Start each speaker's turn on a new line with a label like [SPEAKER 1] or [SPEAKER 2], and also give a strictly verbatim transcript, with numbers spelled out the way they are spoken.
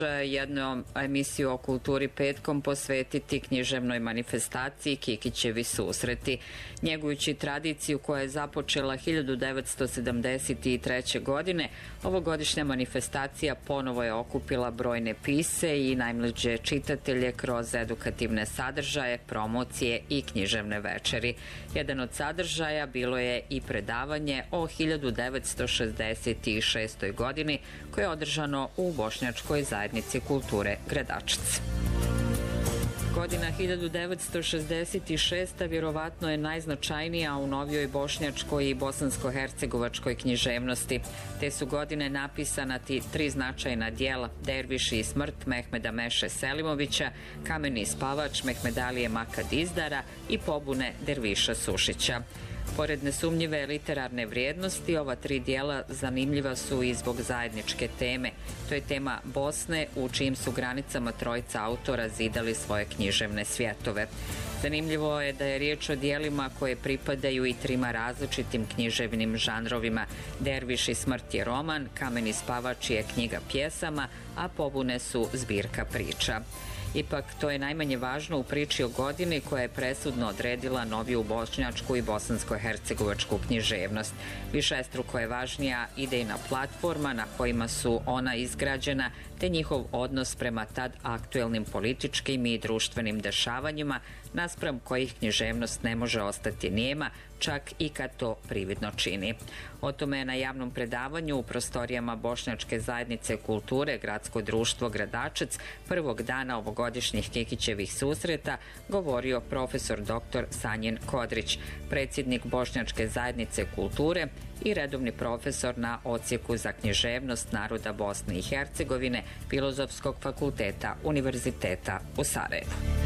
[SPEAKER 1] jednu emisiju o kulturi petkom posvetiti književnoj manifestaciji Kikićevi susreti. Njegujući tradiciju koja je započela hiljadu devetsto sedamdeset treće. godine, ovogodišnja manifestacija ponovo je okupila brojne pise i najmlađe čitatelje kroz edukativne sadržaje, promocije i književne večeri. Jedan od sadržaja bilo je i predavanje o hiljadu devetsto šezdeset šestoj. godini koje je održano u Bošnjačkoj zajednici kulture Gradačac. Godina hiljadu devetsto šezdeset šesta. vjerovatno je najznačajnija u novijoj bošnjačkoj i bosansko-hercegovačkoj književnosti. Te su godine napisana ti tri značajna dijela: Derviši i smrt Mehmeda Meše Selimovića, Kameni spavač Mehmedalije Makadizdara i Pobune Derviša Sušića. Pored nesumnjive literarne vrijednosti, ova tri dijela zanimljiva su i zbog zajedničke teme. To je tema Bosne, u čijim su granicama trojica autora zidali svoje književne svjetove. Zanimljivo je da je riječ o dijelima koje pripadaju i trima različitim književnim žanrovima. Derviš i smrt je roman, Kameni spavač je knjiga pjesama, a Pobune su zbirka priča. Ipak, to je najmanje važno u priči o godini koja je presudno odredila noviju bošnjačku i bosansko-hercegovačku književnost. Višestruko je važnija idejna platforma na kojima su ona izgrađena, te njihov odnos prema tad aktuelnim političkim i društvenim dešavanjima, naspram kojih književnost ne može ostati nijema, čak i kad to prividno čini. O tome je na javnom predavanju u prostorijama Bošnjačke zajednice kulture Gradsko društvo Gradačac prvog dana ovogodišnjih Kikićevih susreta govorio profesor doktor Sanjin Kodrić, predsjednik Bošnjačke zajednice kulture i redovni profesor na odsjeku za književnost naroda Bosne i Hercegovine Filozofskog fakulteta Univerziteta u Sarajevu.